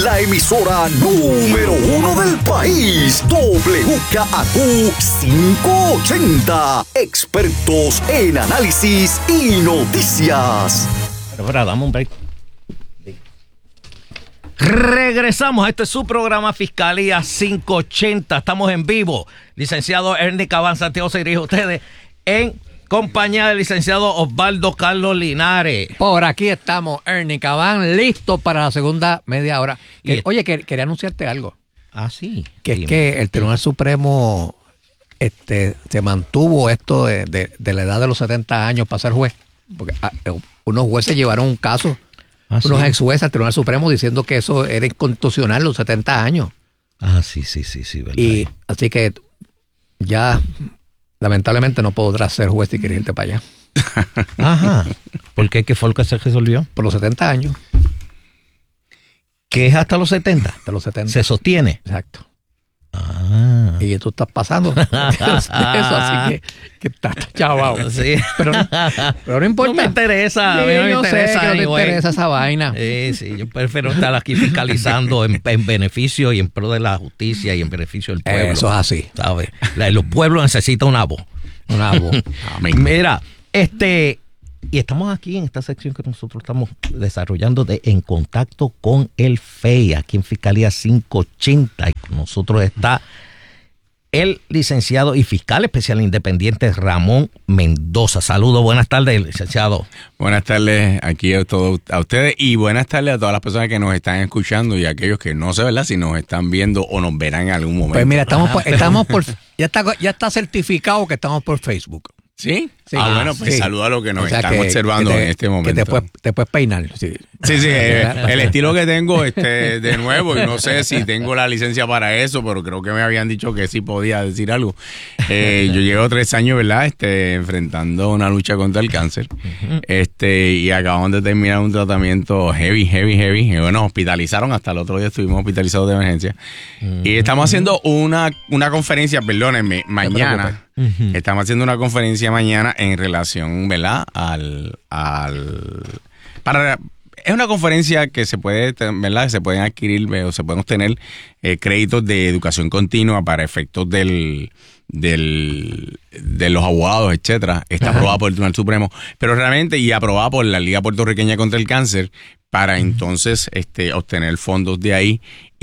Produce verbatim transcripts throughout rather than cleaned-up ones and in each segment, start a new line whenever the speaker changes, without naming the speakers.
la emisora número uno del país, W K A Q quinientos ochenta, expertos en análisis y noticias.
Pero, pero dame un break. Regresamos, este es su programa Fiscalía quinientos ochenta, estamos en vivo. Licenciado Ernie Cabán Santiago se dirige a ustedes en compañía del licenciado Osvaldo Carlos Linares.
Por aquí estamos, Ernie Cabán, listo para la segunda media hora. Que, oye, que, quería anunciarte algo.
Ah, sí.
Que
Dime.
es que el Tribunal Supremo este, se mantuvo esto de, de, de la edad de los setenta años para ser juez. Porque a, unos jueces llevaron un caso,
Ah,
unos
sí.
ex jueces al Tribunal Supremo diciendo que eso era inconstitucional los setenta años.
Ah, sí, sí, sí, sí, verdad.
Y así que ya, lamentablemente, no podrás ser juez si quieres irte para allá.
Ajá. ¿Por qué? ¿Qué fue lo que se resolvió?
Por los setenta años.
¿Que es hasta los setenta?
Hasta los setenta.
¿Se sostiene?
Exacto.
Ah.
Y tú estás pasando de eso, así que, que estás chavao.
Sí.
Pero, pero no importa.
No me interesa, a mí
Sí,
no me
yo sé
interesa.
que no te
anyway.
interesa esa vaina.
Sí, sí, yo prefiero estar aquí fiscalizando en, en beneficio y en pro de la justicia y en beneficio del pueblo.
Eso es así.
¿Sabes? La- Los pueblos necesitan una voz.
Una voz.
Amén. Mira, este, y estamos aquí en esta sección que nosotros estamos desarrollando de En Contacto con el F E I, aquí en Fiscalía quinientos ochenta. Y con nosotros está el licenciado y fiscal especial independiente Ramón Mendoza. Saludos, buenas tardes, licenciado.
Buenas tardes aquí a todos a ustedes y buenas tardes a todas las personas que nos están escuchando y a aquellos que no sé, ¿verdad? Si nos están viendo o nos verán en algún momento.
Pues mira, estamos por, estamos por ya está ya está certificado que estamos por Facebook.
¿Sí?
Sí.
Ah, bueno, pues
Sí.
saludo a los que nos
O sea
están
que-
observando
que te-
en este momento.
Que te puedes, te puedes peinar. Sí,
Sí, sí, eh, el estilo que tengo este de nuevo, y no sé si tengo la licencia para eso, pero creo que me habían dicho que sí podía decir algo. Eh, yo llevo tres años, ¿verdad? Este, enfrentando una lucha contra el cáncer. Este, y acabamos de terminar un tratamiento heavy, heavy, heavy. Y bueno, nos hospitalizaron, hasta el otro día estuvimos hospitalizados de emergencia. Y estamos haciendo una, una conferencia, perdónenme, mañana. Estamos haciendo una conferencia mañana en relación, ¿verdad? Al, al para es una conferencia que se puede, ¿verdad? Se pueden adquirir o se pueden obtener eh, créditos de educación continua para efectos del del de los abogados, etcétera. Está
Ajá.
aprobada por el Tribunal Supremo, pero realmente y aprobada por la Liga Puertorriqueña contra el Cáncer para entonces este obtener fondos de ahí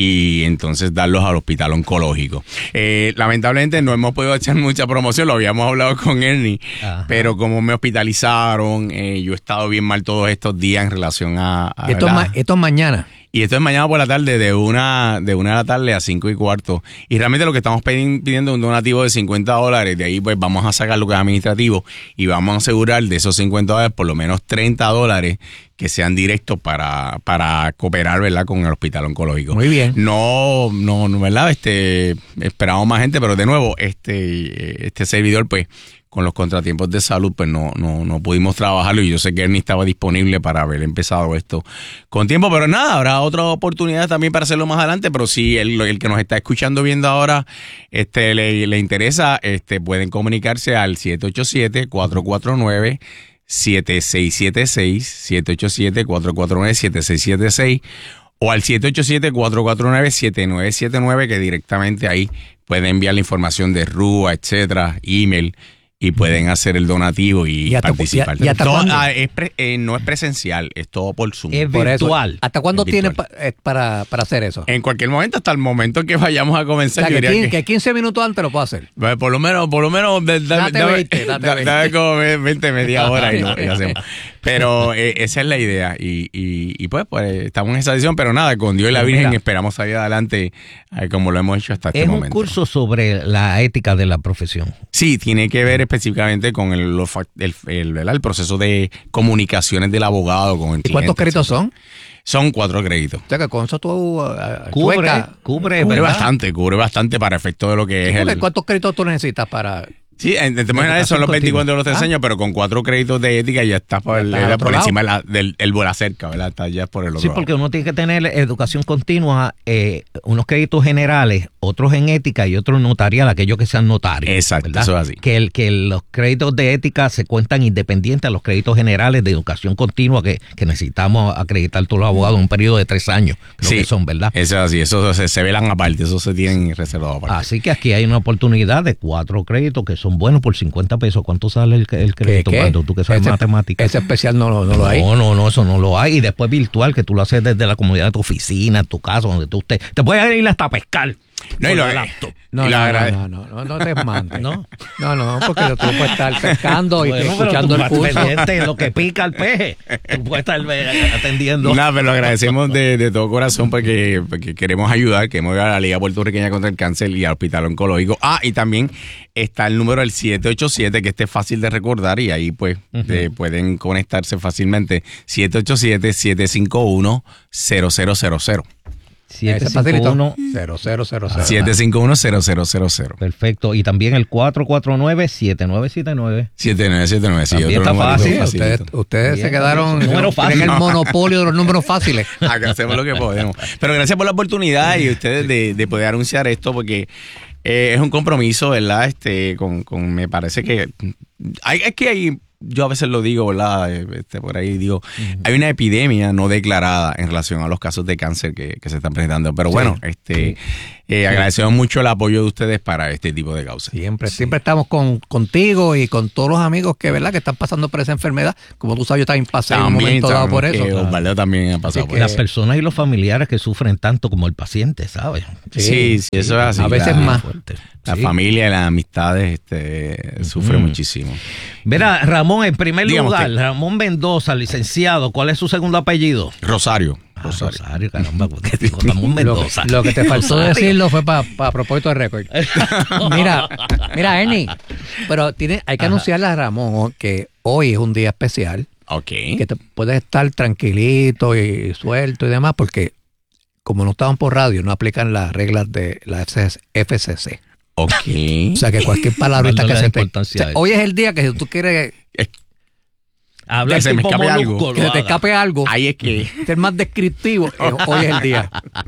y entonces darlos al hospital oncológico. Eh, lamentablemente no hemos podido echar mucha promoción, lo habíamos hablado con Ernie,
Ajá.
pero como me hospitalizaron, eh, yo he estado bien mal todos estos días en relación a... a
Esto, es
¿verdad?
ma- esto es mañana.
Y esto es mañana por la tarde, de una de una de la tarde a cinco y cuarto. Y realmente lo que estamos pedi- pidiendo es un donativo de cincuenta dólares. De ahí pues vamos a sacar lo que es administrativo y vamos a asegurar de esos cincuenta dólares por lo menos treinta dólares que sean directos para, para cooperar, ¿verdad? Con el hospital oncológico.
Muy bien.
No, no, no, ¿verdad? Este, esperamos más gente, pero de nuevo, este, este servidor, pues, con los contratiempos de salud, pues no, no, no pudimos trabajarlo y yo sé que Ernie estaba disponible para haber empezado esto con tiempo, pero nada, habrá otra oportunidad también para hacerlo más adelante, pero si el, el que nos está escuchando viendo ahora este, le, le interesa, este, pueden comunicarse al siete ocho siete, cuatro cuatro nueve, siete seis siete seis, siete ocho siete, cuatro cuatro nueve, siete seis siete seis o al siete ocho siete, cuatro cuatro nueve, siete nueve siete nueve, que directamente ahí pueden enviar la información de R U A, etcétera, email, y pueden hacer el donativo y,
¿Y hasta cu-
participar.
y- y hasta
No,
cuándo?
ah, es pre- eh, no es presencial, es todo por Zoom.
Es
Por eso,
virtual.
¿hasta cuándo
Es
tienes
virtual.
pa- eh, para, para hacer eso?
En cualquier momento, hasta el momento en que vayamos a
O
comenzar,
sea,
yo
que,
diría
quin-
que-
que quince minutos antes lo puedo hacer.
Bueno, por lo menos, por lo menos, da- da-
Date
dame-
veinte, date
da-
veinte.
dame como veinte, media hora y lo, y lo hacemos. Pero eh, esa es la idea. Y, y, y pues, pues, estamos en esa decisión, pero nada, con Dios y la
Pero
Virgen
mira,
esperamos salir adelante eh, como lo hemos hecho hasta este
Es un
momento.
curso sobre la ética de la profesión.
Sí, tiene que ver específicamente con el, los fac- el, el, ¿verdad? el proceso de comunicaciones del abogado con el
¿Y
cliente.
cuántos créditos son?
Son cuatro créditos.
O sea, que con eso tú uh,
Cubre,
chueca.
cubre,
Cubre
¿verdad?
bastante, cubre bastante para efecto de lo que es
¿Cuántos-
el...
¿Cuántos créditos tú necesitas para
Sí, en términos generales son los veinticuatro de los tres
Ah.
años, pero con cuatro créditos de ética ya estás por, el,
Ya estás al otro
por
lado.
encima de la- del el bola cerca, ¿verdad? Estás ya por el otro
Sí,
lado.
porque uno tiene que tener educación continua, eh, unos créditos generales, otros en ética y otros notarial, aquellos que sean notarios.
Exacto,
¿verdad?
eso es así.
Que, el, que los créditos de ética se cuentan independientes a los créditos generales de educación continua que, que necesitamos acreditar todos los abogados en un periodo de tres años, creo
Sí,
que son, ¿verdad?
Eso es así, eso se, se velan aparte, eso se tienen reservado aparte.
Así que aquí hay una oportunidad de cuatro créditos que son buenos por cincuenta pesos. ¿Cuánto sale el, el crédito?
¿Qué, qué?
Cuando tú que sabes
Ese-
matemáticas.
Ese especial no, lo- no lo hay.
No, no, no, eso no lo hay. Y después virtual, que tú lo haces desde la comodidad de tu oficina, en tu casa, donde tú estés. Te puedes ir hasta a pescar.
No, y
con
lo-
la laptop.
No,
Y lo
no,
agrade-
no, no, no, no te mandes.
¿No?
No, no, porque tú puedes estar pescando y
Bueno, pero
escuchando
tú
el curso.
pendiente en lo que pica el peje. Tú puedes estar eh, atendiendo.
Nada, pero lo agradecemos de, de todo corazón porque, porque queremos ayudar, queremos ayudar a la Liga Puertorriqueña contra el Cáncer y al Hospital Oncológico. Ah, y también está el número del siete ocho siete, que este es fácil de recordar y ahí pues eh, pueden conectarse fácilmente. siete ocho siete, siete cinco uno, cero cero cero cero.
Ese
siete cinco
facilito.
uno.
cero cero cero cero.
siete cinco uno, cero cero cero cero.
Perfecto. Y también el cuatro cuatro nueve, siete nueve siete nueve.
siete nueve siete nueve, sí,
También
otro
está
numerito
fácil.
Sí, ustedes
facilito.
ustedes
Bien,
se quedaron.
número fácil.
Tienen el
No.
monopolio de los números fáciles.
Acá hacemos lo que podemos. Pero gracias por la oportunidad y ustedes de, de poder anunciar esto porque eh, es un compromiso, ¿verdad? Este, con, con me parece que hay, es que hay, yo a veces lo digo, ¿verdad? Este, por ahí digo, hay una epidemia no declarada en relación a los casos de cáncer que, que se están presentando. Pero bueno, este, eh, agradecemos mucho el apoyo de ustedes para este tipo de causas.
Siempre, siempre estamos con, contigo y con todos los amigos que, ¿verdad? que están pasando por esa enfermedad. Como tú sabes, yo también pasé en un
También,
momento dado por
también,
eso.
que Osvaldo también ha pasado
Así
por
que-
Las
eso.
personas y los familiares que sufren tanto como el paciente, ¿sabes?
Sí, sí, eso es así.
A veces
La-
más.
Fuerte.
La
Sí.
familia y las amistades este, sufren
Ujú.
muchísimo.
Mira, Ramón, en primer
Dígame
lugar,
usted.
Ramón Mendoza, licenciado, ¿cuál es su segundo apellido?
Rosario.
Ah,
Rosario.
Rosario, caramba, porque digo Ramón
Lo,
Mendoza.
lo que te faltó
Rosario.
decirlo fue para propósito de récord. Mira, mira, Ernie, pero tiene, hay que
Ajá.
anunciarle a Ramón que hoy es un día especial,
Ok.
que te puedes estar tranquilito y suelto y demás, porque como no estaban por radio, no aplican las reglas de la F C C.
Ok.
O sea que cualquier palabrita
Dándole
que
la
se te...
importancia
o sea,
a eso.
hoy es el día que si tú quieres
Habla
Que se me
tipo
escape algo.
molusco, lo
que se te
haga.
escape algo,
Ahí es que.
ser más descriptivo, eh, hoy es el día.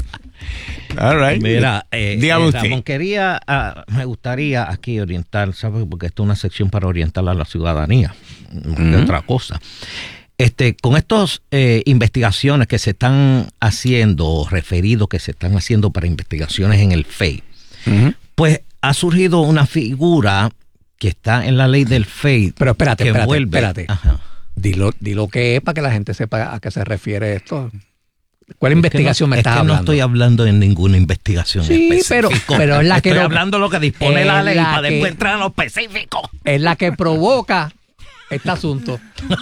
All right.
Mira, eh,
Dígame
eh,
usted.
Ramón, quería, ah, me gustaría aquí orientar, ¿sabes? Porque esto es una sección para orientar a la ciudadanía, más que
Ujú.
otra cosa. Este, con estas eh, investigaciones que se están haciendo, o referidos que se están haciendo para investigaciones en el F E I,
Ujú.
pues ha surgido una figura que está en la ley del F E I.
Pero espérate,
que
espérate,
envuelve-
espérate.
Ajá.
Dilo, dilo que es para que la gente sepa a qué se refiere esto. ¿Cuál
Es que
investigación
no-
me estás
es que
hablando?
no estoy hablando de ninguna investigación
Sí, pero-
específica.
pero es la que
Estoy
no-
hablando de lo que dispone
es
la ley
la
para
que-
después entrar a lo específico.
Es la que provoca este asunto.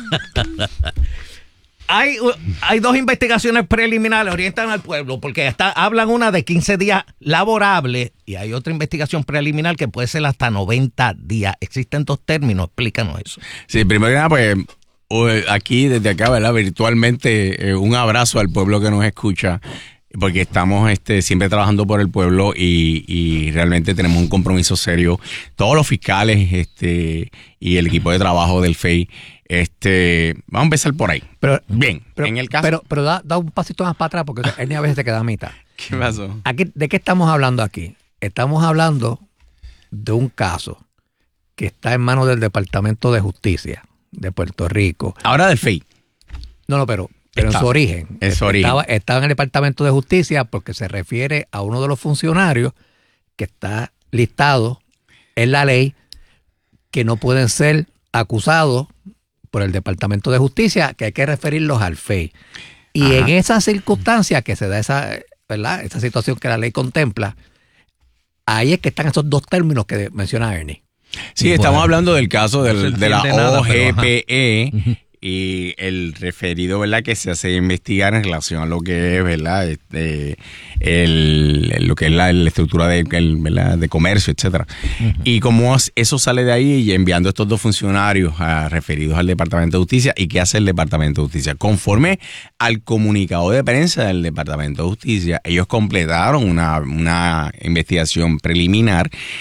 Hay, hay dos investigaciones preliminares, orientan al pueblo, porque está, hablan una de quince días laborables y hay otra investigación preliminar que puede ser hasta noventa días. Existen dos términos, explícanos eso.
Sí, primero que nada, pues o- aquí desde acá, ¿verdad? Virtualmente, eh, un abrazo al pueblo que nos escucha, porque estamos este, siempre trabajando por el pueblo y, y realmente tenemos un compromiso serio. Todos los fiscales este, y el equipo de trabajo del F E I, este, vamos a empezar por ahí.
Pero,
Bien,
pero,
en el caso...
pero, pero da, da un pasito más para atrás porque él a veces te queda a mitad.
¿Qué pasó?
Aquí, ¿de qué estamos hablando aquí? Estamos hablando de un caso que está en manos del Departamento de Justicia de Puerto Rico.
Ahora del F E I.
No, no, pero, pero
Está-
en su origen.
en su origen.
Estaba, estaba en el Departamento de Justicia porque se refiere a uno de los funcionarios que está listado en la ley que no pueden ser acusados por el Departamento de Justicia, que hay que referirlos al F E I. Y
Ajá.
en esa circunstancia que se da esa, ¿verdad? Esa situación que la ley contempla, ahí es que están esos dos términos que menciona Ernie.
Sí, estamos
Bueno,
hablando del caso
no se
del, de la
entiende nada, pero, ajá.
O G P E y el referido, ¿verdad? Que se hace investigar en relación a lo que es, ¿verdad? Este, el, lo que es la, la estructura de, el, ¿verdad? de comercio, etcétera. Y como eso sale de ahí y enviando estos dos funcionarios a, referidos al Departamento de Justicia, ¿y qué hace el Departamento de Justicia? Conforme al comunicado de prensa del Departamento de Justicia, ellos completaron una, una investigación preliminar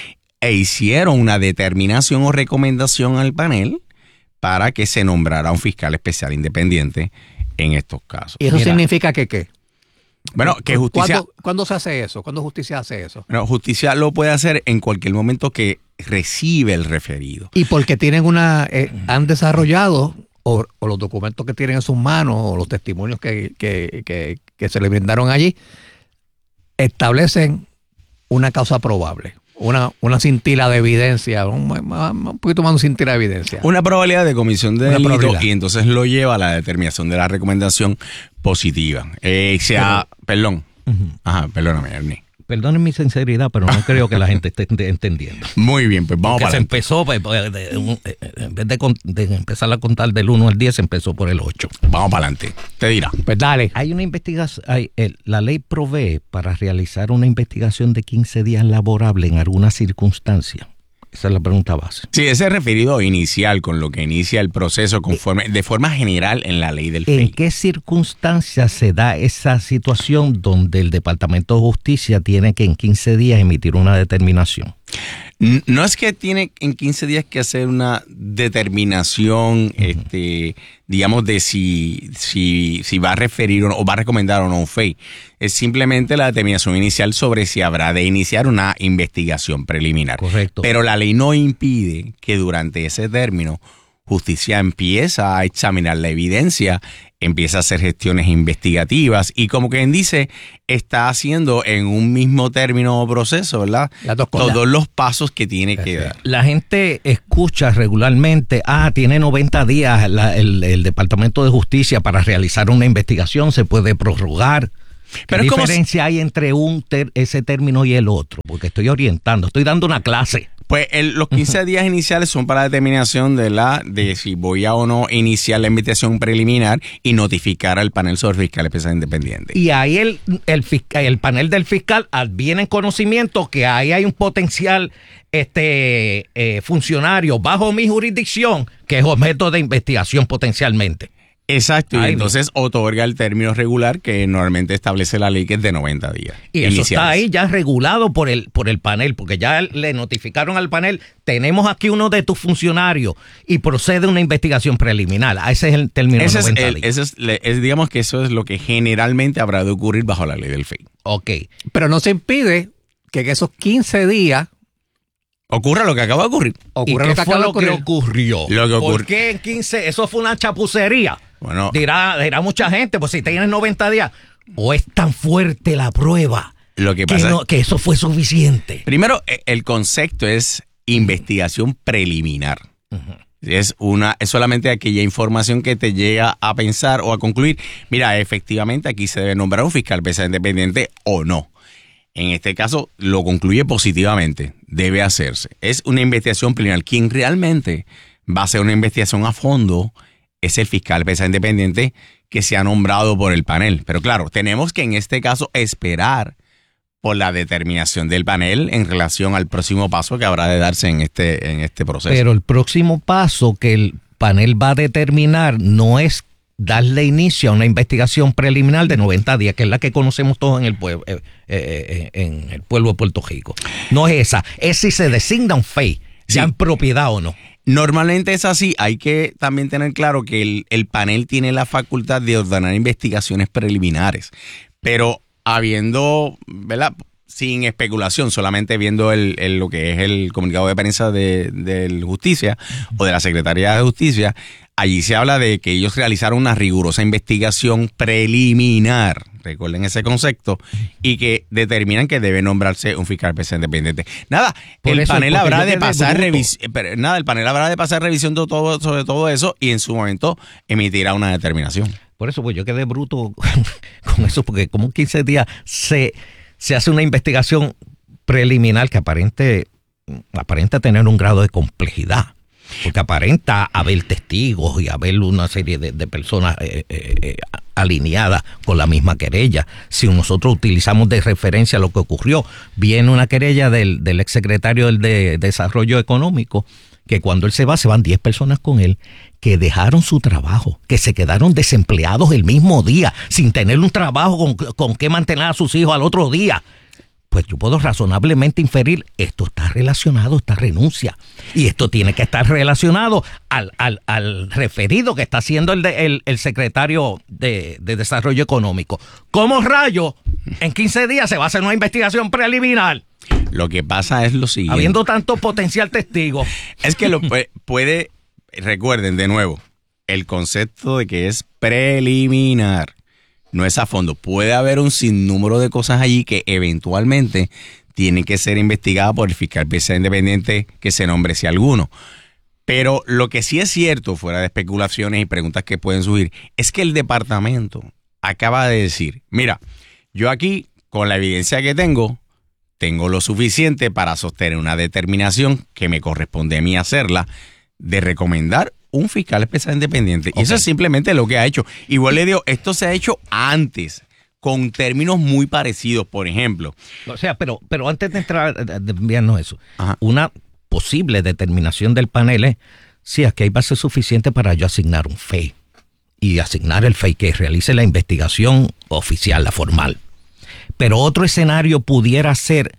e hicieron una determinación o recomendación al panel para que se nombrara un fiscal especial independiente en estos casos.
¿Y eso
Mira,
significa que qué?
Bueno, que justicia...
¿Cuándo, ¿Cuándo se hace eso? ¿Cuándo justicia hace eso?
Bueno, justicia lo puede hacer en cualquier momento que recibe el referido.
Y porque tienen una... Eh, han desarrollado, o, o los documentos que tienen en sus manos, o los testimonios que, que, que, que se le brindaron allí, establecen una causa probable. Una, una cintila de evidencia, un, un poquito más de una cintila de evidencia.
Una probabilidad de comisión de
Una
delito
probabilidad.
y entonces lo lleva a la determinación de la recomendación positiva. Eh, sea, perdón.
Ujú.
Ajá, perdóname, Ernie.
Perdonen mi sinceridad, pero no creo que la gente esté ent- entendiendo.
Muy bien, pues vamos
Que
para
se
adelante.
empezó, pues, pues, de un- eh, en vez de, con- de empezar a contar del uno al diez, se empezó por el ocho.
Vamos para adelante. Te dirá.
Pues dale.
Hay una investigación, hay, el- la ley provee para realizar una investigación de quince días laborables en alguna circunstancia. Esa es la pregunta base.
Sí, ese referido inicial con lo que inicia el proceso conforme, de forma general en la ley del F E
¿En
I.
qué circunstancias se da esa situación donde el Departamento de Justicia tiene que en quince días emitir una determinación?
N- No es que tiene en quince días que hacer una determinación, este, digamos, de si, si, si va a referir o, no, o va a recomendar o no un F E I. Es simplemente la determinación inicial sobre si habrá de iniciar una investigación preliminar.
Correcto.
Pero la ley no impide que durante ese término justicia empieza a examinar la evidencia, empieza a hacer gestiones investigativas y como quien dice, está haciendo en un mismo término o proceso, ¿verdad?
Las dos cosas.
Todos los pasos que tiene que dar.
La gente escucha regularmente, ah, tiene noventa días la- el, el Departamento de Justicia para realizar una investigación, se puede prorrogar. ¿Qué
Pero es como
diferencia hay entre un ter- ese término y el otro? Porque estoy orientando, estoy dando una clase.
Pues el- los quince días iniciales son para la determinación de la de si voy a o no iniciar la investigación preliminar y notificar al panel sobre fiscal especial independiente.
Y ahí el, el, fiscal, el panel del fiscal adviene en conocimiento que ahí hay un potencial este eh, funcionario bajo mi jurisdicción que es objeto de investigación potencialmente.
Exacto, y
Ahí
entonces otorga el término regular que normalmente establece la ley, que es de noventa días.
Y eso
iniciales.
está ahí ya regulado por el por el panel, porque ya le notificaron al panel, tenemos aquí uno de tus funcionarios y procede una investigación preliminar. Ese es el término
Ese es,
noventa
el-
días.
ese es, le- es, digamos que eso es lo que generalmente habrá de ocurrir bajo la ley del F E I.
Ok.
Pero no se impide que en esos quince días
Ocurra lo que acaba de ocurrir.
ocurra
¿Y
lo
qué
que
fue
acaba de
lo que
ocurrir.
ocurrió?
Lo que ocurrió.
¿Por qué en quince? Eso fue una chapucería.
Bueno,
Dirá, dirá mucha gente, pues si tienes noventa días, o es tan fuerte la prueba
lo que
que,
pasa
no- que eso fue suficiente.
primero, eh, el concepto es investigación preliminar. Es una es solamente aquella información que te llega a pensar o a concluir, mira, efectivamente aquí se debe nombrar un fiscal especial independiente o no. En este caso lo concluye positivamente, debe hacerse. Es una investigación preliminar. Quien realmente va a hacer una investigación a fondo es el fiscal especial independiente que se ha nombrado por el panel. Pero claro, tenemos que en este caso esperar por la determinación del panel en relación al próximo paso que habrá de darse en este, en este proceso.
Pero el próximo paso que el panel va a determinar no es darle inicio a una investigación preliminar de noventa días, que es la que conocemos todos en el pueblo, eh, eh, eh, en el pueblo de Puerto Rico. No es esa, es si se designa un F E I, ya
Sí.
en propiedad o no.
Normalmente es así. Hay que también tener claro que el, el panel tiene la facultad de ordenar investigaciones preliminares, pero habiendo, ¿verdad? Sin especulación, solamente viendo el, el- lo que es el comunicado de prensa de, de Justicia o de la Secretaría de Justicia, allí se habla de que ellos realizaron una rigurosa investigación preliminar, recuerden ese concepto, y que determinan que debe nombrarse un fiscal especial independiente. Nada,
Por
el
eso,
panel
porque
habrá
yo
de
quedé
pasar
bruto.
revisión, nada, el panel habrá de pasar revisión de todo, sobre todo eso y en su momento emitirá una determinación.
Por eso, pues yo quedé bruto con eso, porque como en quince días se, se hace una investigación preliminar que aparente, aparenta tener un grado de complejidad. Porque aparenta haber testigos y haber una serie de, de personas eh, eh, eh, alineadas con la misma querella. Si nosotros utilizamos de referencia lo que ocurrió, viene una querella del, del exsecretario del de Desarrollo Económico, que cuando él se va, se van diez personas con él, que dejaron su trabajo, que se quedaron desempleados el mismo día, sin tener un trabajo con, con que mantener a sus hijos al otro día. pues yo puedo razonablemente inferir, esto está relacionado a esta renuncia. Y esto tiene que estar relacionado al, al, al referido que está haciendo el, de, el, el secretario de, de Desarrollo Económico. ¿Cómo rayo en quince días se va a hacer una investigación preliminar?
Lo que pasa es lo siguiente.
Habiendo tanto potencial testigo.
Es que lo puede, recuerden de nuevo, el concepto de que es preliminar. No es a fondo. Puede haber un sinnúmero de cosas allí que eventualmente tienen que ser investigadas por el fiscal especial independiente que se nombre si alguno. Pero lo que sí es cierto, fuera de especulaciones y preguntas que pueden surgir, es que el departamento acaba de decir, mira, yo aquí, con la evidencia que tengo, tengo lo suficiente para sostener una determinación que me corresponde a mí hacerla, de recomendar un fiscal especial independiente. Okay. Y eso es simplemente lo que ha hecho. Igual le digo, esto se ha hecho antes, con términos muy parecidos, por ejemplo.
O sea, pero, pero antes de entrar, de enviarnos eso,
Ajá.
una posible determinación del panel es si aquí hay base suficiente para yo asignar un F E I y asignar el F E I que realice la investigación oficial, la formal. Pero otro escenario pudiera ser,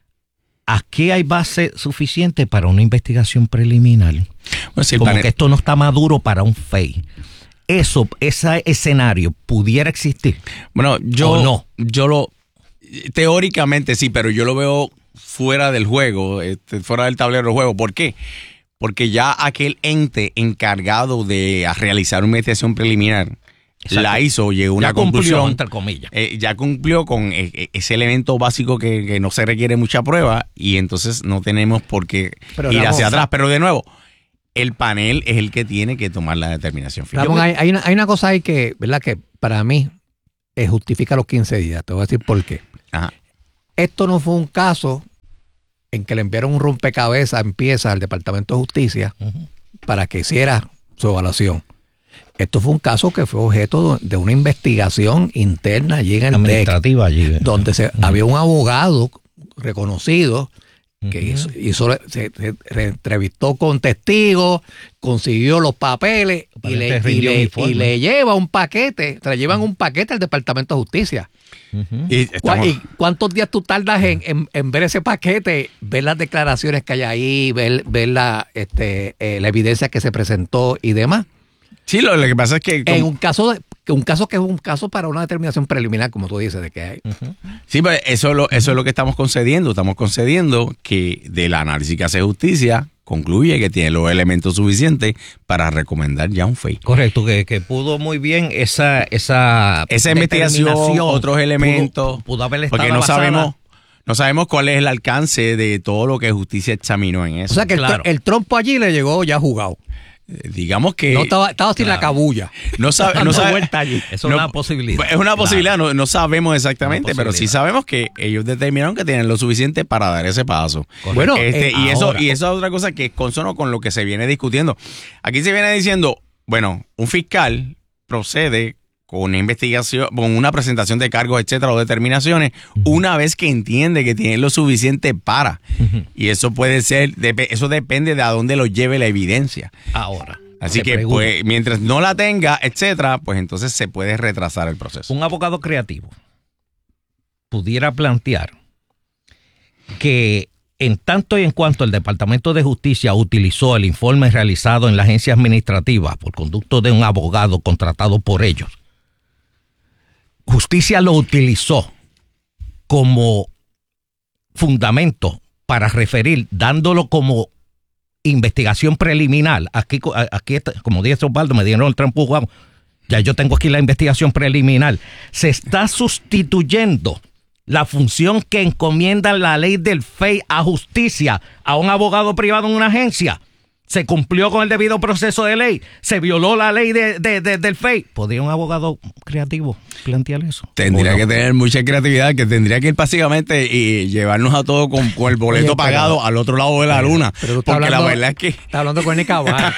¿aquí hay base suficiente para una investigación preliminar?
Bueno, si el
Como
panel...
que esto no está maduro para un F E I. Eso, ese escenario pudiera existir.
Bueno, yo
¿O no?
Yo lo teóricamente sí, pero yo lo veo fuera del juego, este, fuera del tablero del juego. ¿Por qué? Porque ya aquel ente encargado de realizar una investigación preliminar Exacto. la hizo, llegó a una
ya cumplió,
conclusión,
entre comillas.
Eh, ya cumplió con eh, ese elemento básico que, que no se requiere mucha prueba y entonces no tenemos por qué pero, ir Ramón, hacia atrás. Pero de nuevo, el panel es el que tiene que tomar la determinación final.
Ramón, hay, hay, una, hay una cosa ahí que, ¿verdad? Que para mí eh, justifica los quince días. Te voy a decir por qué.
Ajá.
Esto no fue un caso en que le enviaron un rompecabezas en piezas al Departamento de Justicia uh-huh. para que hiciera su evaluación. Esto fue un caso que fue objeto de una investigación interna allí en el
administrativa
T E C,
allí.
donde se, uh-huh. había un abogado reconocido que
uh-huh.
hizo, hizo se, se, se entrevistó con testigos, consiguió los papeles y le, y, le, y le lleva un paquete, se le llevan un paquete al Departamento de Justicia.
Uh-huh.
Y, estamos...
¿Y cuántos días tú tardas en, en, en ver ese paquete, ver las declaraciones que hay ahí, ver, ver la, este, eh, la evidencia que se presentó y demás?
Sí, lo, lo que pasa es que...
En un caso, de, un caso que es un caso para una determinación preliminar, como tú dices, de que hay.
Uh-huh.
Sí, pero eso es, lo, eso es lo que estamos concediendo. Estamos concediendo que del análisis que hace justicia concluye que tiene los elementos suficientes para recomendar ya un F E I.
Correcto, que, que pudo muy bien esa esa,
esa investigación, otros elementos,
pudo, pudo haber estado
porque no
basada.
sabemos no sabemos cuál es el alcance de todo lo que justicia examinó en eso.
O sea que
claro.
el, el trompo allí le llegó ya jugado.
Digamos que
no estaba, estaba sin claro. la cabulla.
No sabe, no sabe,
vuelta allí. Eso
no,
es una posibilidad.
Es una posibilidad,
claro.
no, no sabemos exactamente, pero sí sabemos que ellos determinaron que tienen lo suficiente para dar ese paso.
Correcto. Bueno,
este,
eh,
y eso
ahora.
y eso es otra cosa que es consono con lo que se viene discutiendo. Aquí se viene diciendo, bueno, un fiscal procede con una investigación, con una presentación de cargos, etcétera, o determinaciones, uh-huh. una vez que entiende que tiene lo suficiente para. Uh-huh. Y eso puede ser, eso depende de a dónde lo lleve la evidencia.
Ahora.
Así que,
pregunto.
pues, mientras no la tenga, etcétera, pues entonces se puede retrasar el proceso.
Un abogado creativo pudiera plantear que en tanto y en cuanto el Departamento de Justicia utilizó el informe realizado en la agencia administrativa por conducto de un abogado contratado por ellos, Justicia lo utilizó como fundamento para referir, dándolo como investigación preliminar. Aquí, aquí como dice Osvaldo, me dieron el trampujón. Ya yo tengo aquí la investigación preliminar. Se está sustituyendo la función que encomienda la ley del F E I a justicia a un abogado privado en una agencia. Se cumplió con el debido proceso de ley. Se violó la ley de, de, de, del F E I. ¿Podría un abogado creativo plantear eso?
Tendría
no?
que tener mucha creatividad, que tendría que ir básicamente y llevarnos a todos con, con el boleto Oye, pero, pagado al otro lado de la pero, luna. Pero porque hablando, la verdad es que...
Está hablando con Nicabal.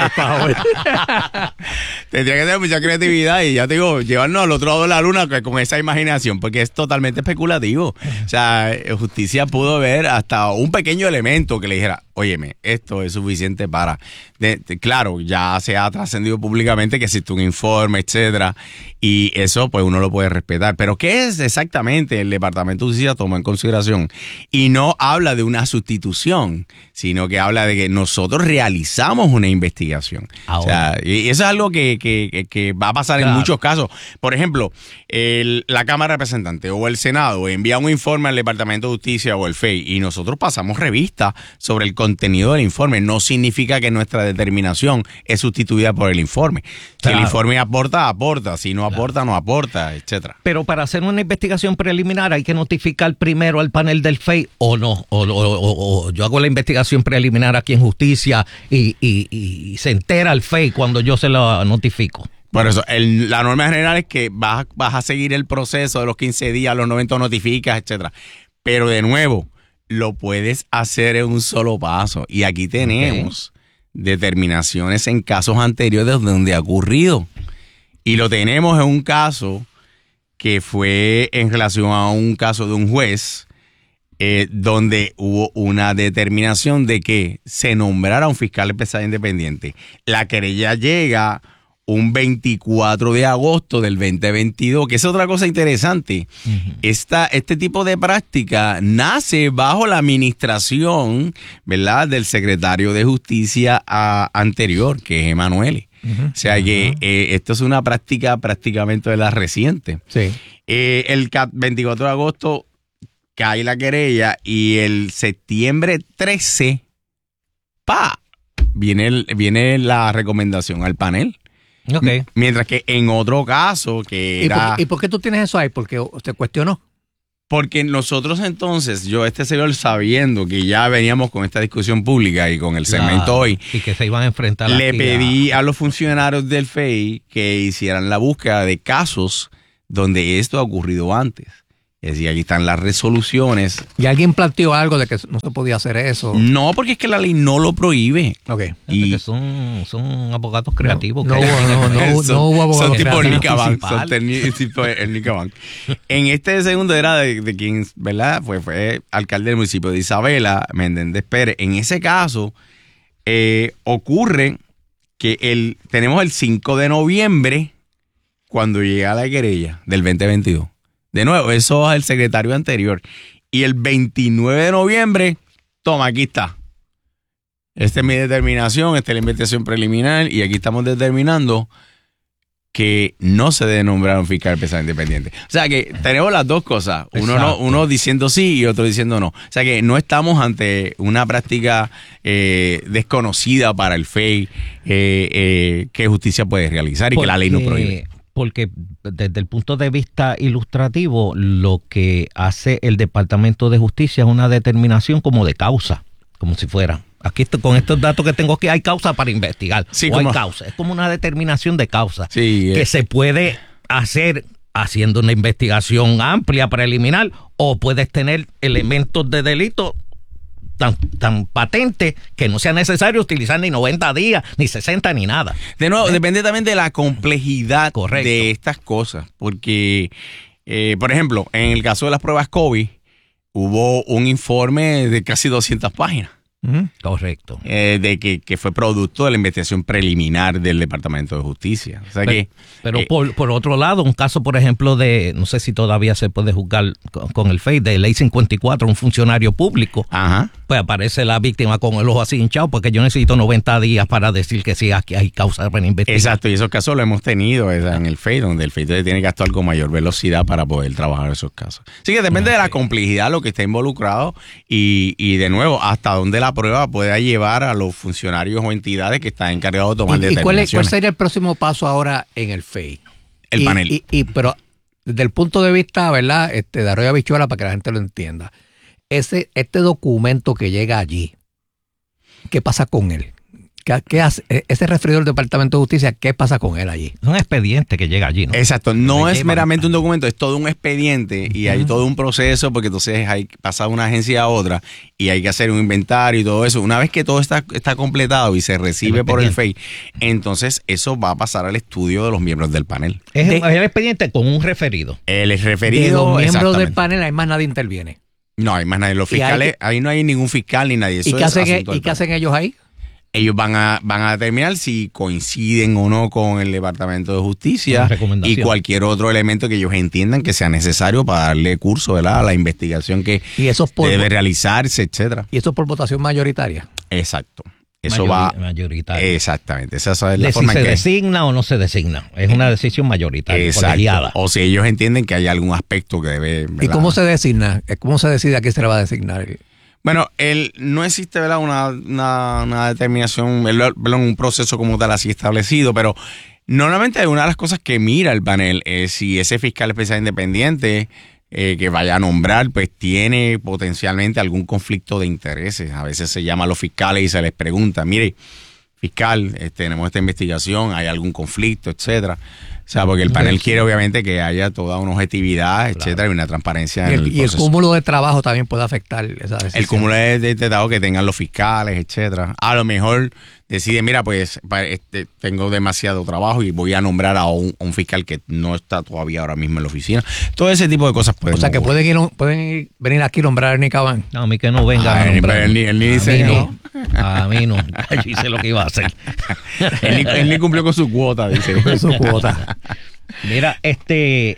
Tendría que tener mucha creatividad y ya te digo, llevarnos al otro lado de la luna con esa imaginación, porque es totalmente especulativo. O sea, justicia pudo ver hasta un pequeño elemento que le dijera, óyeme, esto es suficiente para... De, de, claro, ya se ha trascendido públicamente que existe un informe, etcétera, y eso pues uno lo puede respetar. Pero ¿qué es exactamente el Departamento de Justicia toma en consideración? Y no habla de una sustitución, sino que habla de que nosotros realizamos una investigación. Ahora. O sea, y eso es algo que, que, que va a pasar claro. en muchos casos. Por ejemplo, el, la Cámara de Representantes o el Senado envía un informe al Departamento de Justicia o el F E I y nosotros pasamos revista sobre el contenido del informe. No significa que nuestra determinación es sustituida por el informe. Claro. Si el informe aporta, aporta. Si no claro. aporta, no aporta, etcétera.
Pero para hacer una investigación preliminar hay que notificar primero al panel del F E I o no. O, o, o, o yo hago la investigación preliminar aquí en Justicia y, y, y se entera el F E I cuando yo se lo notifico.
Por eso, el, la norma general es que vas, vas a seguir el proceso de los quince días, los noventa notificas, etcétera. Pero de nuevo, lo puedes hacer en un solo paso. Y aquí tenemos okay. determinaciones en casos anteriores donde ha ocurrido. Y lo tenemos en un caso que fue en relación a un caso de un juez eh, donde hubo una determinación de que se nombrara un fiscal especial independiente. La querella llega un veinticuatro de agosto del veinte veintidós, que es otra cosa interesante. Uh-huh. Esta, este tipo de práctica nace bajo la administración, ¿verdad?, del secretario de Justicia a, anterior, que es Emanuele. Uh-huh. O sea que uh-huh. eh, esto es una práctica prácticamente de la reciente.
Sí.
Eh, el veinticuatro de agosto cae la querella y el septiembre trece, ¡pa!, viene, el, viene la recomendación al panel.
Okay.
Mientras que en otro caso que era...
¿Y por, ¿Y por qué tú tienes eso ahí? Porque se cuestionó.
Porque nosotros entonces, yo este señor sabiendo que ya veníamos con esta discusión pública y con el segmento claro, hoy,
y que se iban a enfrentar
le pedí a... a los funcionarios del F E I que hicieran la búsqueda de casos donde esto ha ocurrido antes. Es decir, aquí están las resoluciones.
¿Y alguien planteó algo de que no se podía hacer eso?
No, porque es que la ley no lo prohíbe.
Ok.
Y son, son abogados creativos.
No, no, no, no,
son,
no hubo abogados
son tipo
creativos.
Nicaban, son teni- tipo Nicaban. En este segundo era de, de quien, ¿verdad? Fue, fue alcalde del municipio de Isabela, Menéndez Pérez. En ese caso, eh, ocurre que el, tenemos el cinco de noviembre cuando llega la querella del veinte veintidós. De nuevo, eso es el secretario anterior. Y el veintinueve de noviembre, toma, aquí está. Esta es mi determinación, esta es la investigación preliminar y aquí estamos determinando que no se debe nombrar un fiscal especial independiente. O sea que tenemos las dos cosas, uno, no, uno diciendo sí y otro diciendo no. O sea que no estamos ante una práctica eh, desconocida para el F E I eh, eh, que justicia puede realizar y porque, que la ley no prohíbe.
Porque desde el punto de vista ilustrativo, lo que hace el Departamento de Justicia es una determinación como de causa, como si fuera. Aquí con estos datos que tengo aquí hay causa para investigar.
Sí,
o
como,
hay causa. Es como una determinación de causa
sí,
que
eh.
se puede hacer haciendo una investigación amplia, preliminar, o puedes tener elementos de delito tan, tan patentes que no sea necesario utilizar ni noventa días, ni sesenta, ni nada.
De nuevo, ¿Eh? depende también de la complejidad
Correcto.
de estas cosas. Porque, eh, por ejemplo, en el caso de las pruebas COVID, hubo un informe de casi doscientas páginas.
Uh-huh. Correcto.
Eh, de que, que fue producto de la investigación preliminar del Departamento de Justicia. O sea
pero
que,
pero
eh,
por, por otro lado, un caso, por ejemplo, de, no sé si todavía se puede juzgar con, con el F E I, de ley cincuenta y cuatro, un funcionario público,
ajá.
pues aparece la víctima con el ojo así hinchado, porque yo necesito noventa días para decir que sí, aquí hay causa para investigar.
Exacto, y esos casos lo hemos tenido en el F E I, donde el F E I tiene que actuar con mayor velocidad para poder trabajar esos casos. Así que depende okay. de la complejidad, lo que esté involucrado y, y de nuevo, hasta dónde la prueba pueda llevar a los funcionarios o entidades que están encargados de tomar
¿Y,
determinaciones.
¿Y cuál, es, cuál sería el próximo paso ahora en el F E I?
El
y,
panel.
Y, y, pero desde el punto de vista, ¿verdad?, este, de Arroyo Habichuela, para que la gente lo entienda, ese, este documento que llega allí, ¿qué pasa con él? ¿Qué, qué hace? Ese referido del Departamento de Justicia, ¿qué pasa con él allí?
Es un expediente que llega allí, ¿no?
Exacto, no
Me
es
llevan.
meramente un documento, es todo un expediente y hay todo un proceso porque entonces hay que pasar de una agencia a otra y hay que hacer un inventario y todo eso. Una vez que todo está, está completado y se recibe el por el F E I, entonces eso va a pasar al estudio de los miembros del panel.
Es
de,
el expediente con un referido.
El referido,
de los miembros
exactamente.
del panel, además nadie interviene.
No hay más nadie. Los
Y hay
fiscales,
que-
ahí no hay ningún fiscal ni nadie. Eso
¿Y qué,
es
hacen,
asunto del
¿y qué
panel.
hacen ellos ahí?
Ellos van a, van a determinar si coinciden o no con el Departamento de Justicia
Una recomendación.
y cualquier otro elemento que ellos entiendan que sea necesario para darle curso, ¿verdad?, a la investigación que
Y eso es por,
debe realizarse, etcétera.
y eso es por votación mayoritaria.
Exacto. Eso
Mayori-
va.
mayoritaria.
Exactamente. Esa es la
De si
forma
se
en que.
designa o no se designa. Es una decisión mayoritaria,
Exacto.
colegiada.
O si ellos entienden que hay algún aspecto que debe.
¿Y
¿verdad?
cómo se designa? ¿Cómo se decide a quién se le va a designar?
Bueno, el, no existe, ¿verdad?, una, una, una determinación, ¿verdad?, un proceso como tal así establecido, pero normalmente una de las cosas que mira el panel es si ese fiscal especial independiente eh, que vaya a nombrar, pues tiene potencialmente algún conflicto de intereses. A veces se llama a los fiscales y se les pregunta, mire, fiscal, eh, tenemos esta investigación, hay algún conflicto, etcétera. O sea, porque el panel quiere obviamente que haya toda una objetividad, etcétera, y una transparencia
Y
en
el,
el
y el
proceso.
cúmulo de trabajo también puede afectar esa decisión.
El cúmulo de, de, de datos que tengan los fiscales, etcétera. A lo mejor deciden, mira, pues pa- este, tengo demasiado trabajo y voy a nombrar a un, a un fiscal que no está todavía ahora mismo en la oficina. Todo ese tipo de cosas pueden
O sea, que
ocurrir.
pueden, ir, pueden ir- venir aquí a nombrar a Ernie Cabán.
No, a mí que no venga
Ah,
a
él-
nombrar.
él ni- él ni
A
dice
mí
que
no. A mí no. Yo hice lo que iba a hacer.
él, ni, él ni cumplió con su cuota, dice.
Su cuota.
Mira, este,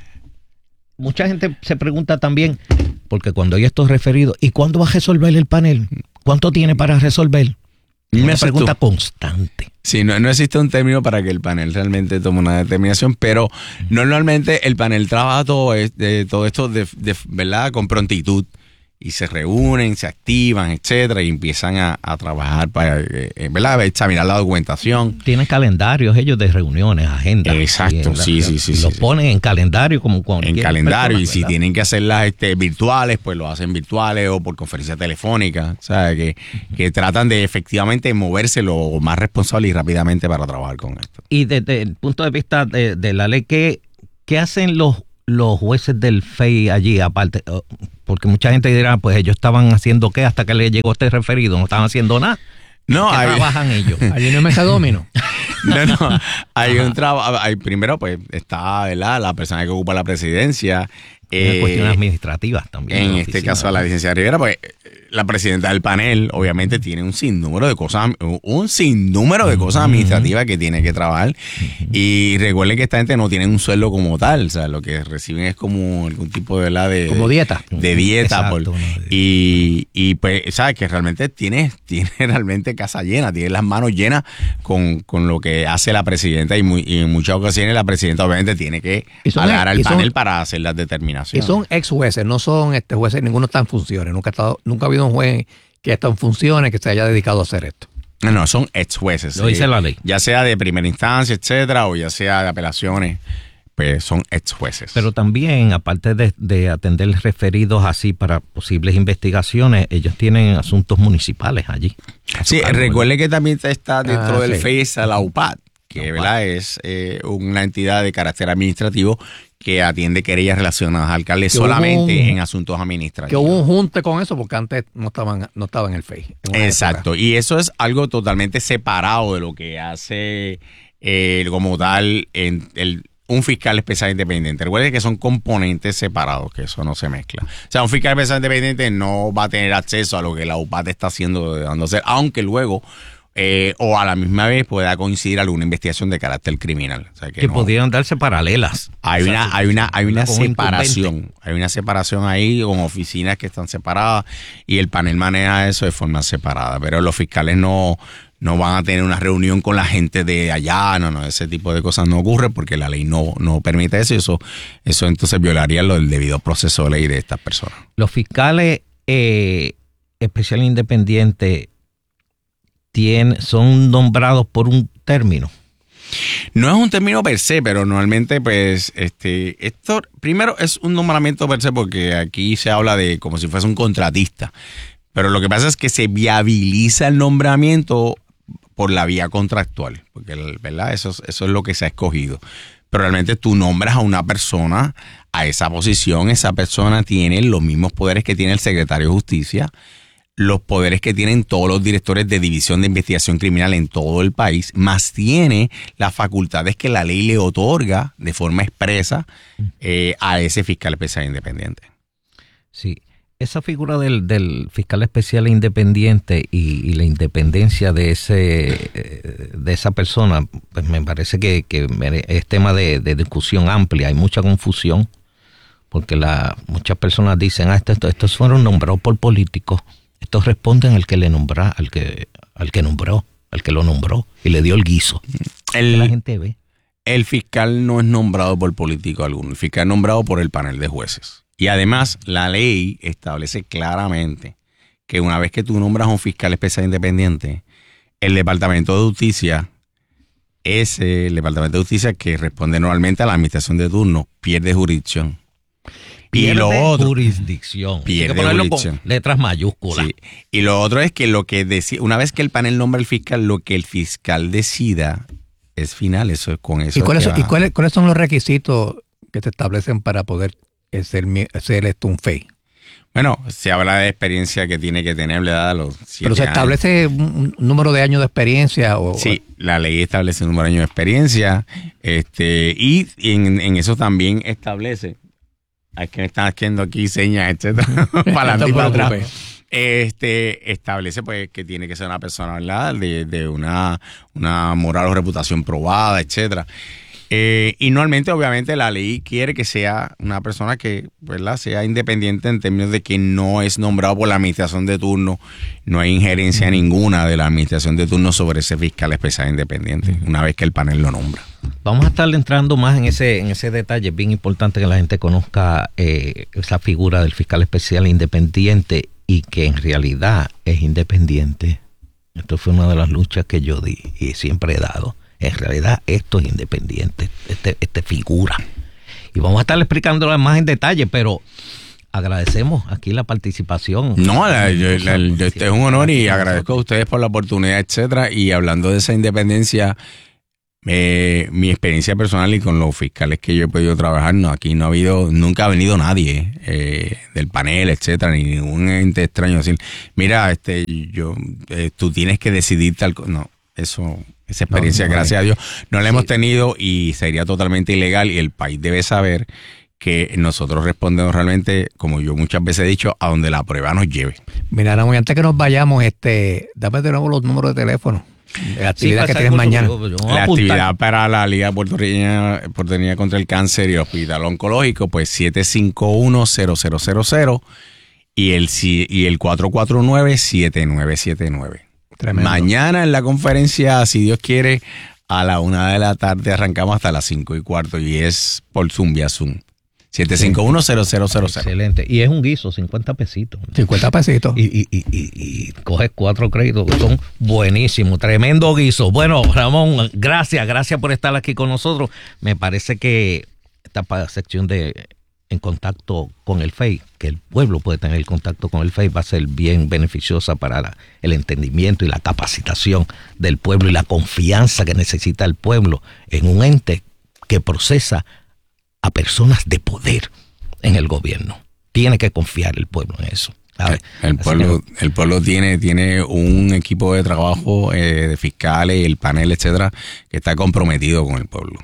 mucha gente se pregunta también, porque cuando hay estos referidos, ¿y cuándo va a resolver el panel? ¿Cuánto tiene para resolver?
Me
Una
asustó.
pregunta constante.
Sí, no, no existe un término para que el panel realmente tome una determinación, pero normalmente el panel trabaja todo, es- de, todo esto de, de- ¿verdad?, con prontitud. Y se reúnen, se activan, etcétera, y empiezan a, a trabajar para, eh, ¿verdad?, examinar la documentación.
Tienen calendarios ellos de reuniones, agendas.
Exacto,
Y,
sí,
la-
sí, sí,
y
sí,
Lo
sí.
ponen en calendario como
En
cualquier
calendario,
persona,
y si
¿verdad?
tienen que hacerlas este, virtuales, pues lo hacen virtuales o por conferencia telefónica. O sea, que, que tratan de efectivamente moverse lo más responsable y rápidamente para trabajar con esto.
Y desde el punto de vista de, de la ley, ¿qué, qué hacen los, los jueces del F E I allí aparte? Oh, porque mucha gente dirá, pues ellos estaban haciendo qué hasta que le llegó este referido, no estaban haciendo nada.
No,
¿Qué
hay,
trabajan ellos?
Allí no hay mesa domino.
no, no, hay un trabajo. Hay, primero, pues está, ¿verdad?, la persona que ocupa la presidencia.
Tienen
eh,
cuestiones administrativas también.
En
la
este
oficina,
caso, a la
¿verdad?
licenciada Rivera, pues la presidenta del panel obviamente tiene un sinnúmero de cosas, un sinnúmero de cosas administrativas que tiene que trabajar. Y recuerden que esta gente no tiene un sueldo como tal, o sea, lo que reciben es como algún tipo de, ¿verdad?, de,
Como dieta.
de dieta.
Exacto,
por-
no, de-
y, y pues, ¿sabes? Que realmente tiene, tiene realmente casa llena, tiene las manos llenas con, con lo que hace la presidenta y, muy- y en muchas ocasiones la presidenta obviamente tiene que
Y son-
hablar al
y son-
panel para hacer las
Y
determinaciones.
son ex jueces, no son este jueces, ninguno está en funciones. Nunca ha, estado, nunca ha habido un juez que está en funciones que se haya dedicado a hacer esto.
No, no, son ex jueces.
Lo dice la ley.
Ya sea de primera instancia, etcétera, o ya sea de apelaciones, pues son ex jueces.
Pero también, aparte de, de atender referidos así para posibles investigaciones, ellos tienen asuntos municipales allí. a su
sí,
cargo,
recuerde que también está dentro
Ah,
del
sí.
F E I S la U P A D, que
La U P A D.
¿verdad?, es eh, una entidad de carácter administrativo que atiende querellas relacionadas al alcalde
Que hubo
solamente
un-
en asuntos
Que
administrativos.
hubo un junte con eso porque antes no estaban, no estaba en el F E I. en una
Exacto,
época.
y eso es algo totalmente separado de lo que hace eh, como tal en el, un fiscal especial independiente. Recuerden que son componentes separados, que eso no se mezcla. O sea, un fiscal especial independiente no va a tener acceso a lo que la U P A D está haciendo, dando a hacer, aunque luego eh, o a la misma vez pueda coincidir alguna investigación de carácter criminal. O sea, que
que
no-
podrían darse paralelas.
hay
O sea,
una, hay una, hay una
como un
separación, hay una separación ahí con oficinas que están separadas y el panel maneja eso de forma separada, pero los fiscales no, no van a tener una reunión con la gente de allá, no, no, ese tipo de cosas no ocurre porque la ley no, no permite eso y eso, eso entonces violaría lo del debido proceso de ley de estas personas.
Los fiscales eh, especial independientes tienen, son nombrados por un término.
No es un término per se, pero normalmente, pues, este, esto primero es un nombramiento per se porque aquí se habla de como si fuese un contratista. Pero lo que pasa es que se viabiliza el nombramiento por la vía contractual, porque, ¿verdad? Eso, es- eso es lo que se ha escogido. Pero realmente tú nombras a una persona a esa posición, esa persona tiene los mismos poderes que tiene el secretario de Justicia, los poderes que tienen todos los directores de división de investigación criminal en todo el país, más tiene las facultades que la ley le otorga de forma expresa eh, a ese fiscal especial independiente.
Sí. esa figura del, del fiscal especial independiente y, y la independencia de ese de esa persona, pues me parece que, que es tema de, de discusión amplia. Hay mucha confusión porque la, muchas personas dicen, ah, estos, estos fueron nombrados por políticos. Estos responden al que le nombra, al que al que nombró, al que lo nombró y le dio el guiso.
El,
que la gente ve.
El fiscal no es nombrado por político alguno. El fiscal es nombrado por el panel de jueces. Y además, la ley establece claramente que una vez que tú nombras a un fiscal especial independiente, el Departamento de Justicia, ese el Departamento de Justicia que responde normalmente a la administración de turno, pierde jurisdicción.
Pierde
y lo otro,
jurisdicción.
Pierde
Hay que ponerlo
jurisdicción.
Con letras mayúsculas.
Sí. Y lo otro es que lo que decide, una vez que el panel nombra al fiscal, lo que el fiscal decida es final. Eso es con eso.
¿Y, cuáles,
es que
¿y
va.
cuáles, cuáles son los requisitos que te establecen para poder ser, ser esto un F E I?
Bueno, se habla de experiencia que tiene que tener, ¿verdad? Los siete
Pero se
años.
establece un, un número de años de experiencia. O,
Sí, la ley establece un número de años de experiencia, este, y en, en eso también establece, es que me están haciendo aquí señas, etcétera, para adelante y para atrás. Este, establece pues que tiene que ser una persona, ¿verdad? De, de una, una moral o reputación probada, etcétera. Eh, y normalmente, obviamente, la ley quiere que sea una persona que, ¿verdad?, sea independiente en términos de que no es nombrado por la administración de turno, no hay injerencia ninguna de la administración de turno sobre ese fiscal especial independiente, una vez que el panel lo nombra.
Vamos a estar entrando más en ese en ese detalle. Es bien importante que la gente conozca eh, esa figura del fiscal especial independiente y que en realidad es independiente. Esto fue una de las luchas que yo di y siempre he dado. En realidad esto es independiente, este, este figura. Y vamos a estar explicándolo más en detalle, pero agradecemos aquí la participación.
No, la, yo, la, yo, este es un honor y agradezco a ustedes por la oportunidad, etcétera. Y hablando de esa independencia, eh, mi experiencia personal y con los fiscales que yo he podido trabajar, no, aquí no ha habido, nunca ha venido nadie eh, del panel, etcétera, ni ningún ente extraño decir, mira, este, yo, eh, tú tienes que decidir tal cosa. No, eso... Esa experiencia, no, no, gracias a Dios, no la sí. hemos tenido y sería totalmente ilegal y el país debe saber que nosotros respondemos realmente, como yo muchas veces he dicho, a donde la prueba nos lleve.
Mira, Ramón, antes que nos vayamos, este, dame de nuevo los números de teléfono. La actividad sí, que tienes mañana.
Yo, yo la actividad para la Liga Puertorriqueña, Puertorriqueña contra el Cáncer y el Hospital Oncológico, pues siete cinco uno, cero cero cero cero y el, y el cuatro cuatro nueve, siete nueve siete nueve. Tremendo. Mañana en la conferencia, si Dios quiere, a la una de la tarde arrancamos hasta las cinco y cuarto y es por Zoom, vía Zoom. siete cinco uno, cero cero cero cero.
Excelente. Y es un guiso, cincuenta pesitos.
cincuenta pesitos.
Y, y, y, y, y coges cuatro créditos, son buenísimos, tremendo guiso. Bueno, Ramón, gracias, gracias por estar aquí con nosotros. Me parece que esta sección de en contacto con el F E I, que el pueblo puede tener el contacto con el F E I, va a ser bien beneficiosa para la, el entendimiento y la capacitación del pueblo y la confianza que necesita el pueblo en un ente que procesa a personas de poder en el gobierno. Tiene que confiar el pueblo en eso.
El, el pueblo, que, el pueblo tiene, tiene un equipo de trabajo eh, de fiscales, el panel, etcétera, que está comprometido con el pueblo.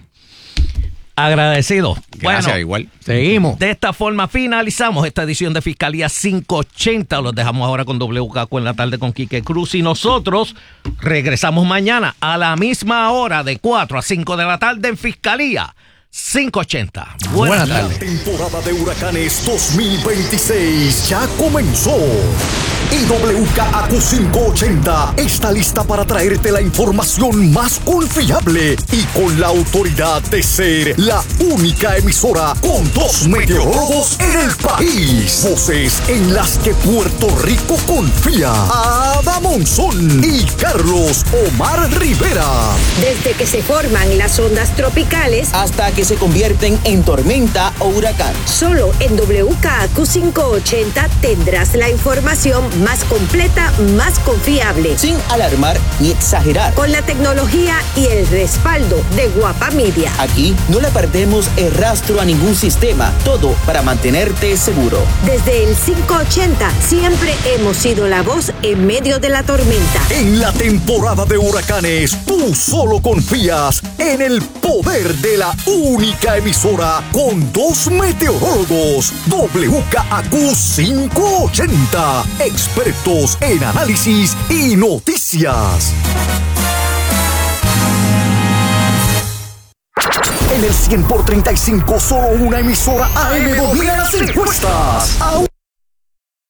Agradecido.
Gracias,
bueno,
igual.
Seguimos. De esta forma finalizamos esta edición de Fiscalía quinientos ochenta. Los dejamos ahora con W K Q en la tarde con Quique Cruz y nosotros regresamos mañana a la misma hora de cuatro a cinco de la tarde en Fiscalía quinientos ochenta. Buenas tardes.
La temporada de huracanes dos mil veintiséis ya comenzó. Y W K A Q quinientos ochenta está lista para traerte la información más confiable y con la autoridad de ser la única emisora con dos meteorólogos en el país. Voces en las que Puerto Rico confía. Ada Monzón y Carlos Omar Rivera.
Desde que se forman las ondas tropicales
hasta que se convierten en tormenta o huracán.
Solo en W K A Q quinientos ochenta tendrás la información más completa, más confiable.
Sin alarmar ni exagerar.
Con la tecnología y el respaldo de Guapa Media.
Aquí no le perdemos el rastro a ningún sistema. Todo para mantenerte seguro.
Desde el quinientos ochenta siempre hemos sido la voz en medio de la tormenta.
En la temporada de huracanes, tú solo confías en el poder de la única emisora con dos meteorólogos. W K A Q quinientos ochenta. Expertos en análisis y noticias. En el cien por treinta y cinco, solo una emisora A M domina las encuestas.